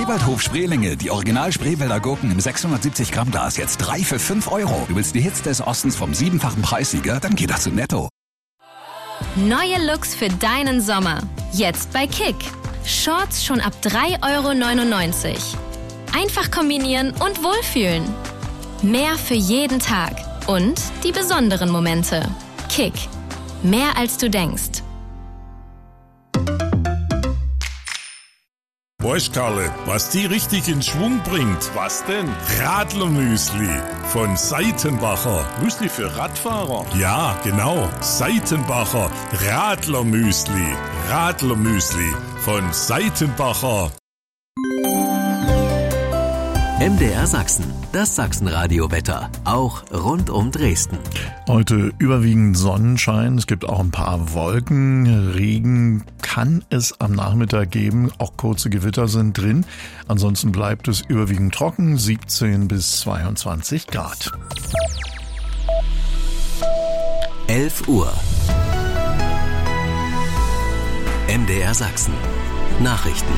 Eberthof Spreelinge, die Original Spreewälder Gurken im 670 Gramm Glas, jetzt 3 für 5 €. Du willst die Hits des Ostens vom 7-fachen Preissieger? Dann geh doch zu Netto. Neue Looks für deinen Sommer. Jetzt bei Kick. Shorts schon ab 3,99 €. Einfach kombinieren und wohlfühlen. Mehr für jeden Tag. Und die besonderen Momente. Kick. Mehr als du denkst. Weißt Karle, was die richtig in Schwung bringt? Was denn? Radlermüsli von Seitenbacher. Müsli für Radfahrer? Ja, genau. Seitenbacher Radlermüsli. Radlermüsli von Seitenbacher. MDR Sachsen, das Sachsenradio-Wetter, auch rund um Dresden. Heute überwiegend Sonnenschein, es gibt auch ein paar Wolken, Regen kann es am Nachmittag geben, auch kurze Gewitter sind drin. Ansonsten bleibt es überwiegend trocken, 17 bis 22 Grad. 11 Uhr. MDR Sachsen. Nachrichten.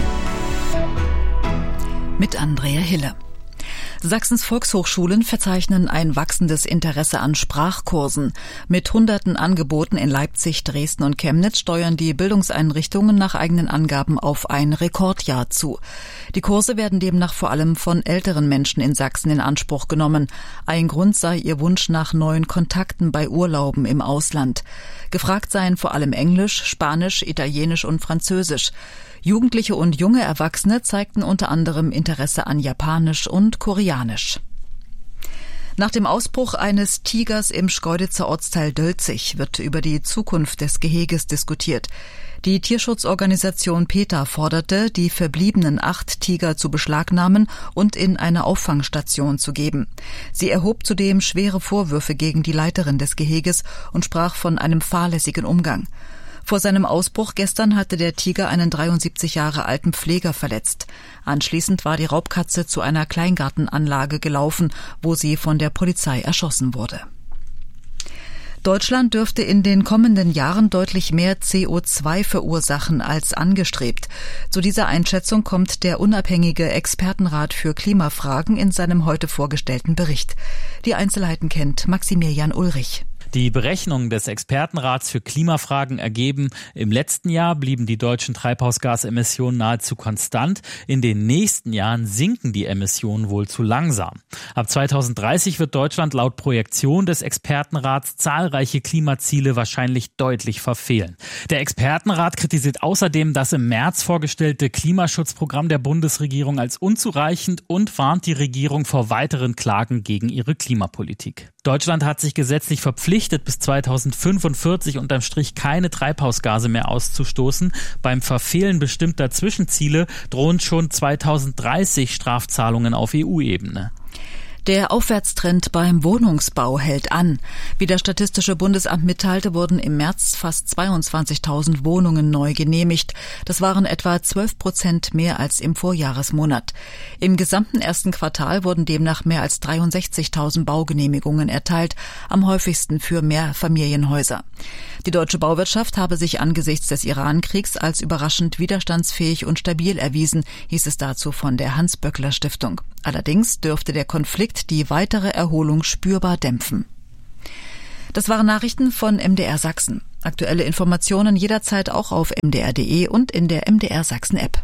Mit Andrea Hille. Sachsens Volkshochschulen verzeichnen ein wachsendes Interesse an Sprachkursen. Mit hunderten Angeboten in Leipzig, Dresden und Chemnitz steuern die Bildungseinrichtungen nach eigenen Angaben auf ein Rekordjahr zu. Die Kurse werden demnach vor allem von älteren Menschen in Sachsen in Anspruch genommen. Ein Grund sei ihr Wunsch nach neuen Kontakten bei Urlauben im Ausland. Gefragt seien vor allem Englisch, Spanisch, Italienisch und Französisch. Jugendliche und junge Erwachsene zeigten unter anderem Interesse an Japanisch und Koreanisch. Nach dem Ausbruch eines Tigers im Schkeuditzer Ortsteil Dölzig wird über die Zukunft des Geheges diskutiert. Die Tierschutzorganisation PETA forderte, die verbliebenen 8 Tiger zu beschlagnahmen und in eine Auffangstation zu geben. Sie erhob zudem schwere Vorwürfe gegen die Leiterin des Geheges und sprach von einem fahrlässigen Umgang. Vor seinem Ausbruch gestern hatte der Tiger einen 73 Jahre alten Pfleger verletzt. Anschließend war die Raubkatze zu einer Kleingartenanlage gelaufen, wo sie von der Polizei erschossen wurde. Deutschland dürfte in den kommenden Jahren deutlich mehr CO2 verursachen als angestrebt. Zu dieser Einschätzung kommt der unabhängige Expertenrat für Klimafragen in seinem heute vorgestellten Bericht. Die Einzelheiten kennt Maximilian Ulrich. Die Berechnungen des Expertenrats für Klimafragen ergeben, im letzten Jahr blieben die deutschen Treibhausgasemissionen nahezu konstant. In den nächsten Jahren sinken die Emissionen wohl zu langsam. Ab 2030 wird Deutschland laut Projektion des Expertenrats zahlreiche Klimaziele wahrscheinlich deutlich verfehlen. Der Expertenrat kritisiert außerdem das im März vorgestellte Klimaschutzprogramm der Bundesregierung als unzureichend und warnt die Regierung vor weiteren Klagen gegen ihre Klimapolitik. Deutschland hat sich gesetzlich verpflichtet, bis 2045 unterm Strich keine Treibhausgase mehr auszustoßen. Beim Verfehlen bestimmter Zwischenziele drohen schon 2030 Strafzahlungen auf EU-Ebene. Der Aufwärtstrend beim Wohnungsbau hält an. Wie das Statistische Bundesamt mitteilte, wurden im März fast 22.000 Wohnungen neu genehmigt. Das waren etwa 12% mehr als im Vorjahresmonat. Im gesamten ersten Quartal wurden demnach mehr als 63.000 Baugenehmigungen erteilt, am häufigsten für Mehrfamilienhäuser. Die deutsche Bauwirtschaft habe sich angesichts des Iran-Kriegs als überraschend widerstandsfähig und stabil erwiesen, hieß es dazu von der Hans-Böckler-Stiftung. Allerdings dürfte der Konflikt die weitere Erholung spürbar dämpfen. Das waren Nachrichten von MDR Sachsen. Aktuelle Informationen jederzeit auch auf mdr.de und in der MDR Sachsen App.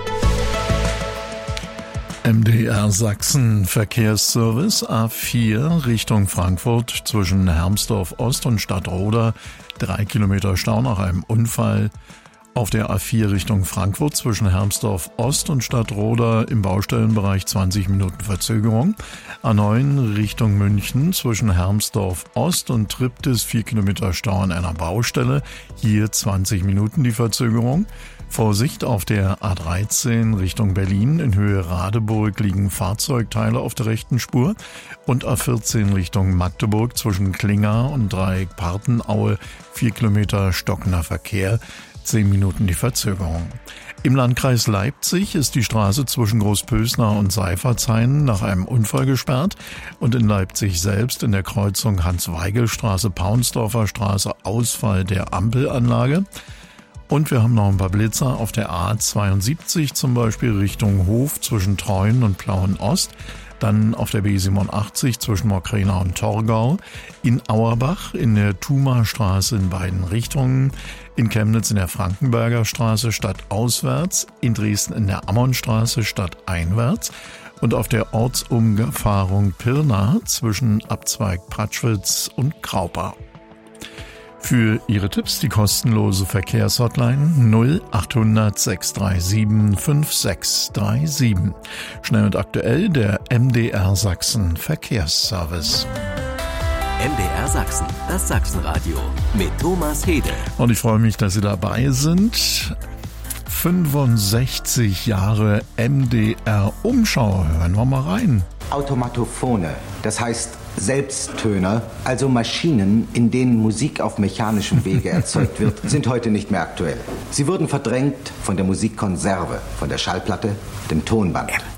MDR Sachsen Verkehrsservice A4 Richtung Frankfurt zwischen Hermsdorf Ost und Stadtroda 3 Kilometer Stau nach einem Unfall. Auf der A4 Richtung Frankfurt zwischen Hermsdorf Ost und Stadtroda im Baustellenbereich 20 Minuten Verzögerung. A9 Richtung München zwischen Hermsdorf Ost und Triptis 4 Kilometer Stau an einer Baustelle. Hier 20 Minuten die Verzögerung. Vorsicht auf der A13 Richtung Berlin in Höhe Radeburg liegen Fahrzeugteile auf der rechten Spur und A14 Richtung Magdeburg zwischen Klinga und Dreieck-Partenaue 4 Kilometer stockender Verkehr, 10 Minuten die Verzögerung. Im Landkreis Leipzig ist die Straße zwischen Großpösnar und Seifertshain nach einem Unfall gesperrt und in Leipzig selbst in der Kreuzung Hans-Weigel-Straße, Paunsdorfer Straße Ausfall der Ampelanlage. Und wir haben noch ein paar Blitzer auf der A72, zum Beispiel Richtung Hof zwischen Treuen und Plauen-Ost. Dann auf der B87 zwischen Mokrena und Torgau. In Auerbach in der Thumastraße in beiden Richtungen. In Chemnitz in der Frankenberger Straße stadtauswärts. In Dresden in der Ammonstraße stadteinwärts. Und auf der Ortsumfahrung Pirna zwischen Abzweig Pratschwitz und Graupau. Für Ihre Tipps die kostenlose Verkehrshotline 0800 637 5637. Schnell und aktuell der MDR Sachsen Verkehrsservice. MDR Sachsen, das Sachsenradio mit Thomas Hede. Und ich freue mich, dass Sie dabei sind. 65 Jahre MDR Umschau. Hören wir mal rein. Automatophone, das heißt Selbsttöner, also Maschinen, in denen Musik auf mechanischem Wege erzeugt wird, sind heute nicht mehr aktuell. Sie wurden verdrängt von der Musikkonserve, von der Schallplatte, dem Tonband.